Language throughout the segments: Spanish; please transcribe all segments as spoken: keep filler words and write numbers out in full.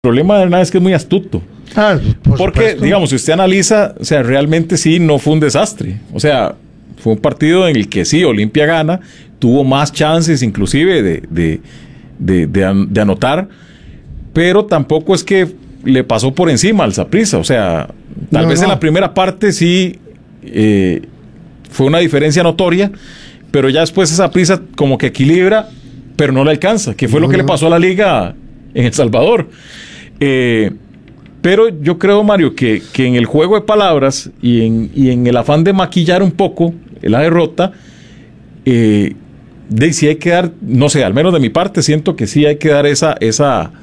problema de Hernández es que es muy astuto. Ah, por Porque, supuesto. digamos, si usted analiza, o sea, realmente sí no fue un desastre. O sea, fue un partido en el que sí, Olimpia gana, tuvo más chances inclusive de, de, de, de, an- de anotar, pero tampoco es que le pasó por encima al Saprissa. O sea, tal No, vez no. en la primera parte sí eh, fue una diferencia notoria, pero ya después esa Saprissa como que equilibra, pero no le alcanza, que fue No, lo que no. le pasó a la liga en El Salvador. Eh, pero yo creo, Mario, que, que en el juego de palabras y en, y en el afán de maquillar un poco la derrota, eh, de si hay que dar, no sé, al menos de mi parte, siento que sí hay que dar esa, esa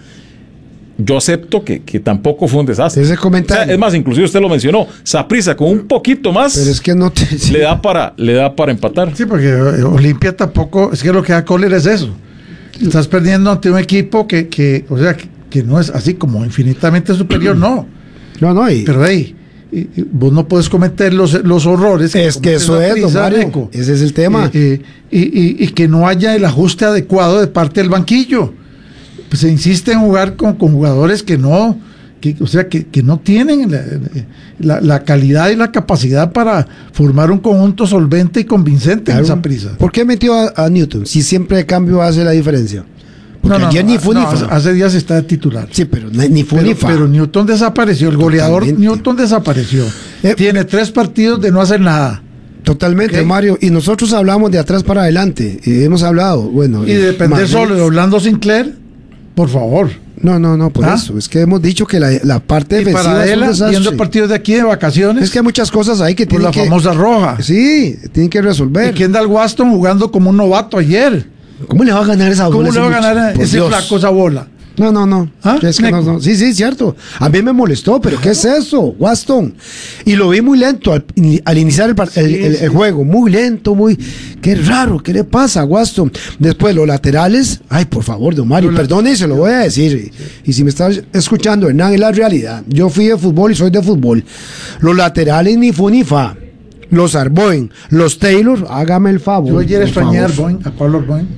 yo acepto que, que tampoco fue un desastre. Ese O comentario. sea, es más, inclusive usted lo mencionó, Saprissa con un poquito más Pero es que no te... le da para, le da para empatar. Sí, porque eh, Olimpia tampoco, es que lo que da cólera es eso. Estás perdiendo ante un equipo que, que o sea, que, que no es así como infinitamente superior, no. No, no, y... Pero hey, y- y vos no puedes cometer los, los horrores. es que comete eso es, don Saprissa, Mario. Neco. Ese es el tema. Eh, eh, y, y- y que no haya el ajuste adecuado de parte del banquillo. Pues se insiste en jugar con, con jugadores que no, que, o sea, que, que no tienen la, la- la calidad y la capacidad para formar un conjunto solvente y convincente Claro. en esa prisa. ¿Por qué metió a, a Newton? Si siempre de cambio hace la diferencia. Porque No, no, ayer no, ni fue no, ni hace, fa. hace días está de titular. Sí, pero ni, ni fue Pero, ni fa. pero Newton desapareció, el goleador Totalmente. Newton desapareció. Eh, Tiene tres partidos de no hacer nada. Totalmente, Ok. Mario. Y nosotros hablamos de atrás para adelante. Y hemos hablado, bueno. Y eh, depender Manuel- solo de Orlando Sinclair, por favor. No, no, no, por ¿Ah? eso. Es que hemos dicho que la, la parte Y defensiva para es él, un desastre. viendo partidos de aquí de vacaciones, Es que hay muchas cosas ahí que por tienen la que... famosa roja. Sí, tienen que Y resolver. Kendall Waston jugando como un novato ayer. ¿Cómo le va a ganar esa bola? ¿Cómo le va a ese ganar a muchacho? Por ese Dios. flaco esa bola? No, no, no. ¿Ah? Es que no, Neco. no. Sí, sí, cierto. A mí me molestó, pero ¿qué es eso, Waston? Y lo vi muy lento al, al iniciar el, par- el- el- el sí. juego. Muy lento, muy... Qué raro, ¿qué le pasa a Waston? Después, los laterales... Ay, por favor, don Mario, Los perdone y se lo voy a decir. Y si me estás escuchando, Hernán, es la realidad. Yo fui de fútbol y soy de fútbol. Los laterales ni fu ni fa. Los Arboin, los Taylor, hágame el favor. Yo ayer por extrañé a favor. Arboin, a Pablo Arboin.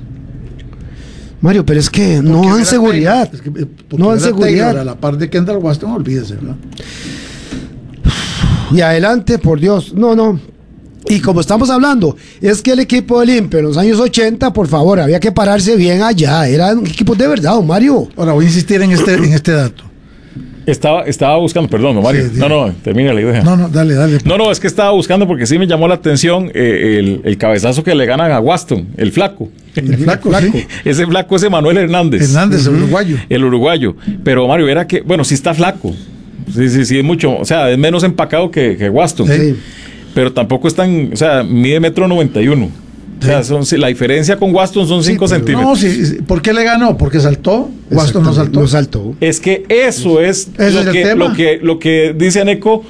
Mario, pero es que Porque no dan era seguridad. Taylor, es que, eh, porque No dan era seguridad. Taylor, a la par de Kendall Waston, olvídese, ¿verdad? Y adelante, por Dios. No, no. Y como estamos hablando, es que el equipo de Olimpia en los años ochenta, por favor, había que pararse bien allá. Eran equipos de verdad, don Mario. Ahora voy a insistir en este, en este dato. Estaba, estaba buscando, perdón, don Mario. Sí, no, no, termina la idea. No, no, dale, dale. No, no, es que estaba buscando porque sí me llamó la atención eh, el, el cabezazo que le ganan a Waston, el flaco. El flaco, sí. Ese flaco es Emanuel Hernández. Hernández, el uruguayo. El uruguayo. Pero Mario, era que, bueno, sí está flaco. Sí, sí, sí, es mucho. O sea, es menos empacado que, que Waston. Sí. Pero tampoco es tan. O sea, mide metro noventa y uno. O sea, son, sí, la diferencia con Waston son cinco pero centímetros. No, sí, sí, ¿por qué le ganó? Porque saltó. Waston no saltó. No saltó. Es que eso es, Ese lo, es el que, tema. lo que lo que dice Aneco.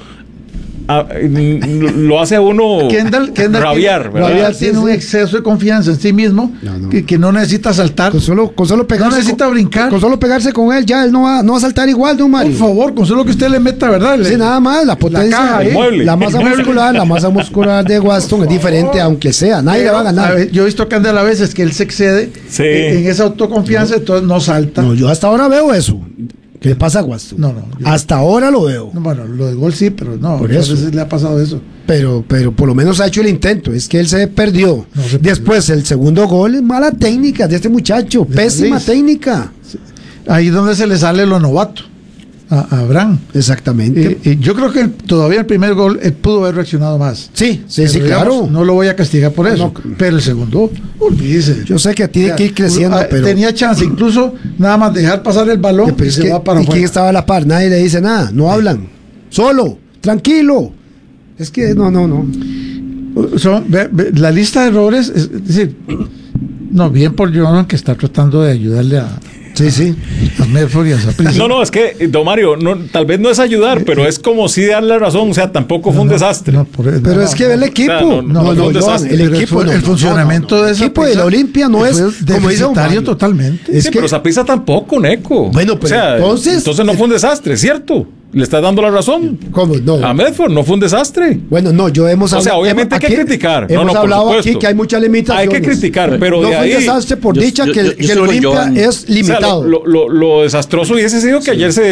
a- mm, lo hace a uno Kendall, Kendall rabiar, tiene, ¿verdad? Kendall Sí, tiene sí. un exceso de confianza en sí mismo No, no. Que, que no necesita saltar. Con solo, con solo pegarse. No necesita con, brincar. Con solo pegarse con él, ya él no va, no va a saltar igual, don Por Mario. favor, con solo que usted le meta, ¿verdad? Le- Sí, nada más, la potencia, caja, eh, el mueble. la masa El mueble. muscular, la masa muscular de Waston es diferente, aunque sea, nadie le va a ganar. ver, yo he visto a Kendall a veces que él se excede Sí. en, en esa autoconfianza, entonces no salta. No, yo hasta ahora veo eso. ¿Qué le pasa a Waston? No, no, yo- Hasta ahora lo veo. No, bueno, lo del gol sí, pero no, Por muchas eso. veces le ha pasado eso. Pero, pero por lo menos ha hecho el intento. Es que él se perdió. No se Después, el segundo gol es mala técnica de este muchacho. De Pésima Luis. técnica. Ahí es donde se le sale lo novato a, a Abraham. Exactamente. Eh, eh, yo creo que el- todavía el primer gol él pudo haber reaccionado más. sí, sí, Pero, sí, digamos, claro. No lo voy a castigar por eso. No. Pero el segundo, olvídese. Yo sé que tiene que ir creciendo, Ah, pero. Tenía chance, incluso nada más dejar pasar el balón pero y es se que- va para ¿y quién afuera. estaba a la par? Nadie le dice nada. No hablan. Solo. Tranquilo. Es que no, no, no. Son, ve- ve, la lista de errores, es, es decir, no, bien por Jonathan que está tratando de ayudarle a, Sí, sí. a Medford y a Saprissa. No, no, es que, eh, don Mario, no, tal vez no es ayudar, pero es como si darle razón. O sea, tampoco fue un No, desastre. no, por- Pero no, es que no, el equipo. o sea, no, no, no, no, un Joan, desastre. el pero equipo. el no, no, funcionamiento no, no. de El esa equipo de la pieza Olimpia no es. fue Como dice don deficitario Mario. totalmente. Es Sí, que- pero Saprissa tampoco, Neco. Bueno, pero o sea, entonces- entonces no fue un desastre, ¿cierto? Le estás dando la razón. ¿Cómo? No. A Medford no fue un desastre. Bueno, no, yo hemos O sea, hablado- obviamente hay que aquí- criticar. No, Hemos no, por hablado supuesto. aquí que hay muchas limitaciones. Hay que criticar, pero no de fue ahí... un desastre por Yo- dicha yo- que, yo- yo que estoy el con Olimpia Joan. es O sea, limitado. lo, lo- lo desastroso hubiese sido que ayer se